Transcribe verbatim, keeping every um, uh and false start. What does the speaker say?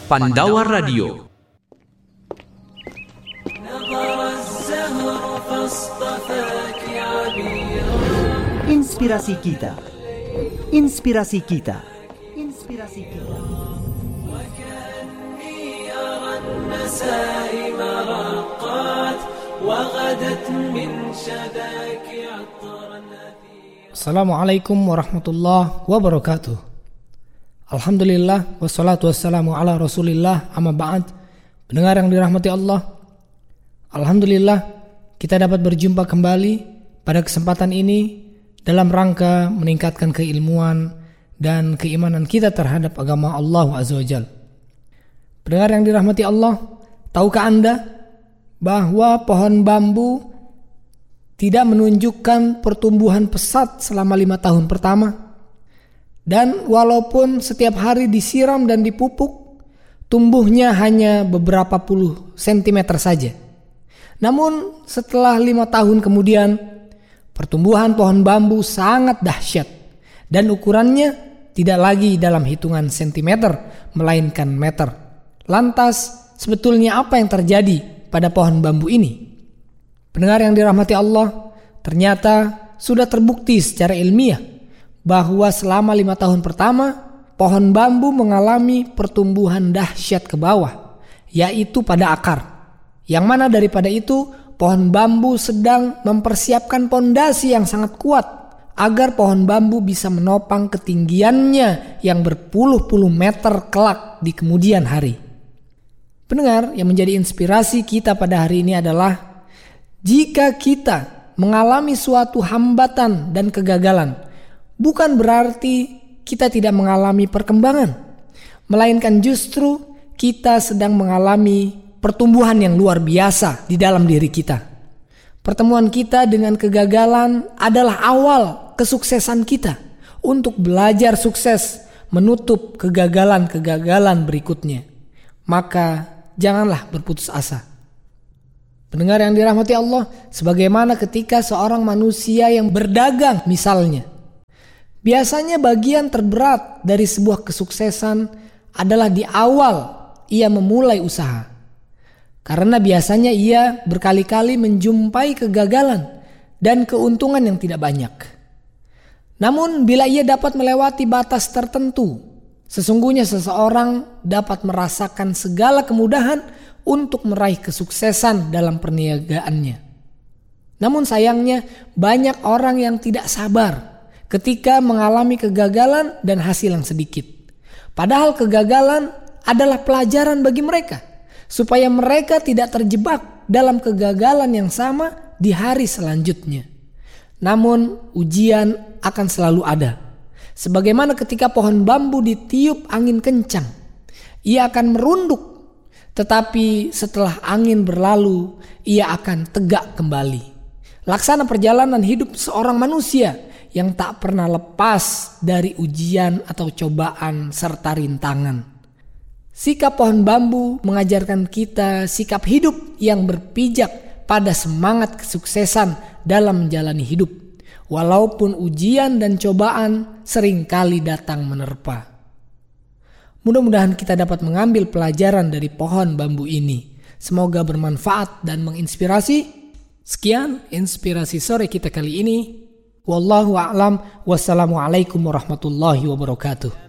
Pandawa Radio. Inspirasi kita, inspirasi kita, inspirasi kita. Assalamualaikum warahmatullahi wabarakatuh. Alhamdulillah wassalatu wassalamu ala rasulillah, amma ba'd. Pendengar yang dirahmati Allah, alhamdulillah kita dapat berjumpa kembali pada kesempatan ini dalam rangka meningkatkan keilmuan dan keimanan kita terhadap agama Allah Azza wa Jalla. Pendengar yang dirahmati Allah, tahukah Anda bahwa pohon bambu tidak menunjukkan pertumbuhan pesat selama lima tahun pertama? Dan walaupun setiap hari disiram dan dipupuk, tumbuhnya hanya beberapa puluh sentimeter saja. Namun setelah lima tahun kemudian, pertumbuhan pohon bambu sangat dahsyat dan ukurannya tidak lagi dalam hitungan sentimeter, melainkan meter. Lantas, sebetulnya apa yang terjadi pada pohon bambu ini? Pendengar yang dirahmati Allah, ternyata sudah terbukti secara ilmiah bahwa selama lima tahun pertama, pohon bambu mengalami pertumbuhan dahsyat ke bawah, yaitu pada akar. Yang mana daripada itu, pohon bambu sedang mempersiapkan pondasi yang sangat kuat agar pohon bambu bisa menopang ketinggiannya yang berpuluh-puluh meter kelak di kemudian hari. Pendengar, yang menjadi inspirasi kita pada hari ini adalah jika kita mengalami suatu hambatan dan kegagalan, bukan berarti kita tidak mengalami perkembangan, melainkan justru kita sedang mengalami pertumbuhan yang luar biasa di dalam diri kita. Pertemuan kita dengan kegagalan adalah awal kesuksesan kita untuk belajar sukses menutup kegagalan-kegagalan berikutnya. Maka janganlah berputus asa. Pendengar yang dirahmati Allah, sebagaimana ketika seorang manusia yang berdagang misalnya, biasanya bagian terberat dari sebuah kesuksesan adalah di awal ia memulai usaha. Karena biasanya ia berkali-kali menjumpai kegagalan dan keuntungan yang tidak banyak. Namun bila ia dapat melewati batas tertentu, sesungguhnya seseorang dapat merasakan segala kemudahan untuk meraih kesuksesan dalam perniagaannya. Namun sayangnya banyak orang yang tidak sabar ketika mengalami kegagalan dan hasil yang sedikit. Padahal kegagalan adalah pelajaran bagi mereka, supaya mereka tidak terjebak dalam kegagalan yang sama di hari selanjutnya. Namun ujian akan selalu ada. Sebagaimana ketika pohon bambu ditiup angin kencang, ia akan merunduk. Tetapi setelah angin berlalu, ia akan tegak kembali. Laksana perjalanan hidup seorang manusia yang tak pernah lepas dari ujian atau cobaan serta rintangan. Sikap pohon bambu mengajarkan kita sikap hidup yang berpijak pada semangat kesuksesan dalam menjalani hidup, walaupun ujian dan cobaan seringkali datang menerpa. Mudah-mudahan kita dapat mengambil pelajaran dari pohon bambu ini. Semoga bermanfaat dan menginspirasi. Sekian inspirasi sore kita kali ini. Wallahu a'lam. Wassalamualaikum warahmatullahi wabarakatuh.